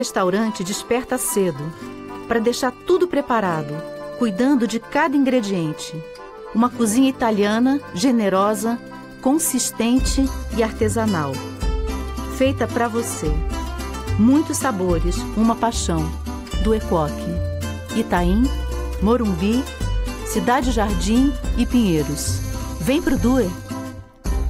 restaurante desperta cedo para deixar tudo preparado, cuidando de cada ingrediente. Uma cozinha italiana, generosa, consistente e artesanal. Feita para você. Muitos sabores, uma paixão. Do Equoc. Itaim, Morumbi, Cidade Jardim e Pinheiros. Vem pro Due!